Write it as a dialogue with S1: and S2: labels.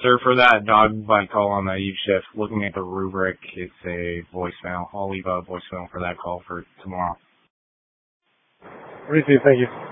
S1: Sir, for that dog bite call on the eve shift, looking at the rubric, it's a voicemail. I'll leave a voicemail for that call for tomorrow.
S2: Receive, thank you.